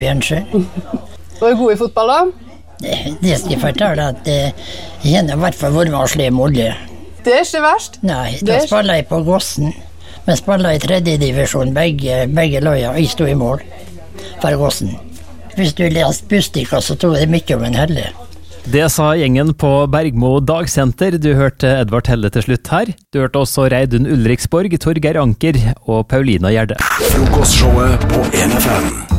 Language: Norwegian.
Bjørnsjø. Var du god i fotball da? Det skal jeg fortelle at jeg har i hvert fall vært med å slå Molde. Det er ikke verst. Nei, da spiller jeg på Gossen. Vi spiller i 3. divisjon, begge løya. Jeg stod i mål for Gossen. Hvis du leste Bustika, så tror jeg mye om en Helle. Det sa gjengen på Bergmo dagsenter. Du hørte Edvard Helle til slutt her. Du hørte også Reidun Ulriksborg, Torgeir Anker og Paulina Gjerde. Frokostshowet på 1FM.